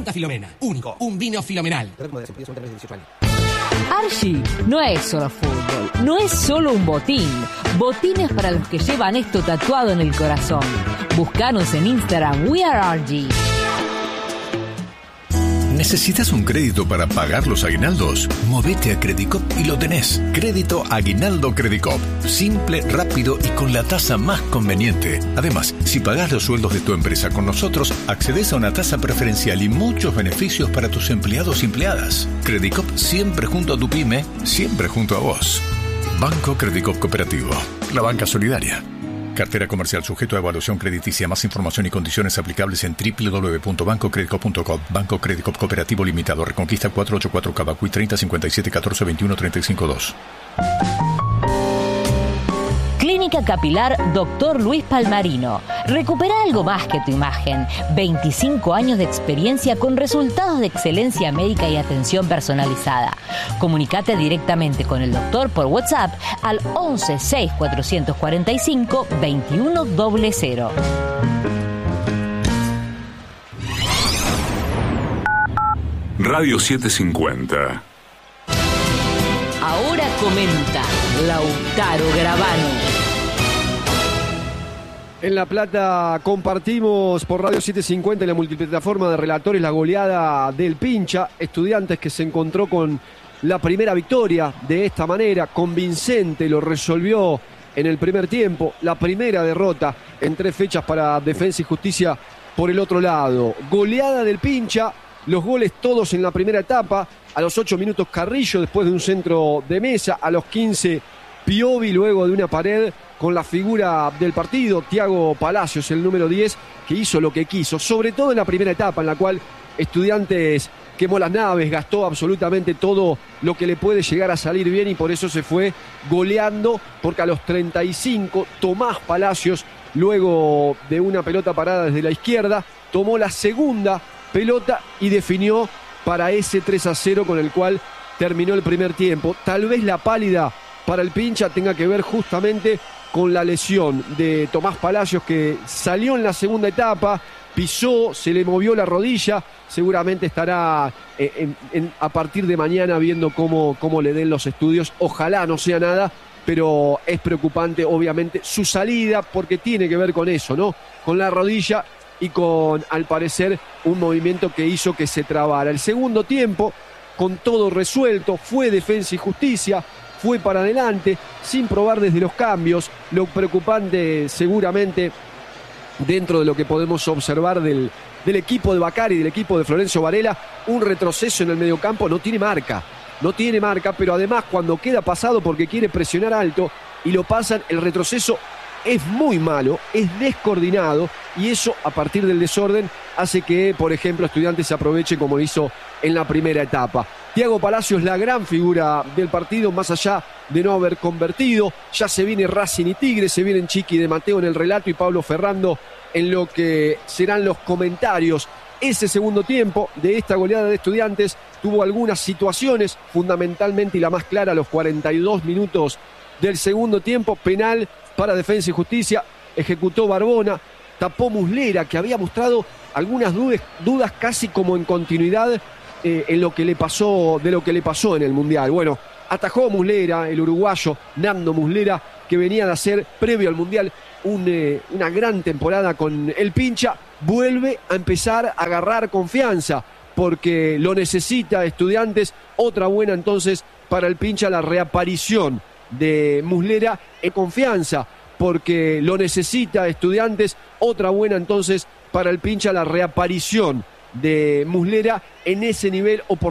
Punta Filomena. Único. Un vino filomenal. Archie no es solo fútbol, no es solo un botín. Botines para los que llevan esto tatuado en el corazón. Búscanos en Instagram, We Are Archie. ¿Necesitas un crédito para pagar los aguinaldos? Movete a Credicop y lo tenés. Crédito Aguinaldo Credicop. Simple, rápido y con la tasa más conveniente. Además, si pagás los sueldos de tu empresa con nosotros, accedes a una tasa preferencial y muchos beneficios para tus empleados y empleadas. Credicop siempre junto a tu pyme, siempre junto a vos. Banco Credicop Cooperativo. La banca solidaria. Cartera comercial sujeto a evaluación crediticia. Más información y condiciones aplicables en www.bancocredicop.com. Banco Credicop Cooperativo Limitado. Reconquista 484 Cavacuy 30 57 14 21 35 2. Clínica Capilar Dr. Luis Palmarino. Recupera algo más que tu imagen. 25 años de experiencia con resultados de excelencia médica y atención personalizada. Comunicate directamente con el doctor por WhatsApp al 11 6 445 2100. Radio 750. Ahora comenta Lautaro Gravano. En La Plata compartimos por Radio 750 en la multiplataforma de relatores la goleada del Pincha. Estudiantes que se encontró con la primera victoria de esta manera, convincente, lo resolvió en el primer tiempo. La primera derrota en 3 fechas para Defensa y Justicia por el otro lado. Goleada del Pincha, los goles todos en la primera etapa. A los 8 minutos Carrillo después de un centro de mesa. A los 15 Piovi luego de una pared con la figura del partido, Thiago Palacios, el número 10, que hizo lo que quiso, sobre todo en la primera etapa en la cual Estudiantes quemó las naves, gastó absolutamente todo lo que le puede llegar a salir bien y por eso se fue goleando, porque a los 35 Tomás Palacios, luego de una pelota parada desde la izquierda, tomó la segunda pelota y definió para ese 3-0 con el cual terminó el primer tiempo. Tal vez la pálida para el Pincha tenga que ver justamente con la lesión de Tomás Palacios, que salió en la segunda etapa, pisó, se le movió la rodilla, seguramente estará a partir de mañana viendo cómo le den los estudios. Ojalá no sea nada, pero es preocupante obviamente su salida, porque tiene que ver con eso, ¿no? Con la rodilla y con, al parecer, un movimiento que hizo que se trabara. El segundo tiempo, con todo resuelto, fue Defensa y Justicia, fue para adelante, sin probar desde los cambios. Lo preocupante seguramente, dentro de lo que podemos observar del equipo de Bacari, del equipo de Florencio Varela, un retroceso en el mediocampo. No tiene marca, pero además cuando queda pasado porque quiere presionar alto y lo pasan, el retroceso es muy malo, es descoordinado, y eso, a partir del desorden, hace que, por ejemplo, Estudiantes se aproveche como hizo en la primera etapa. Thiago Palacios, la gran figura del partido, más allá de no haber convertido. Ya se viene Racing y Tigre, se vienen Chiqui de Mateo en el relato y Pablo Ferrando en lo que serán los comentarios. Ese segundo tiempo de esta goleada de Estudiantes tuvo algunas situaciones, fundamentalmente y la más clara a los 42 minutos del segundo tiempo, penal para Defensa y Justicia, ejecutó Barbona, tapó Muslera, que había mostrado algunas dudas casi como en continuidad en lo que le pasó, de lo que le pasó en el Mundial. Bueno, atajó Muslera, el uruguayo Nando Muslera, que venía de hacer, previo al Mundial, una gran temporada con el Pincha. Vuelve a empezar a agarrar confianza, porque lo necesita Estudiantes. Otra buena entonces para el Pincha, la reaparición de Muslera en confianza, porque lo necesita Estudiantes. Otra buena entonces para el Pincha, la reaparición de Muslera en ese nivel oportuno.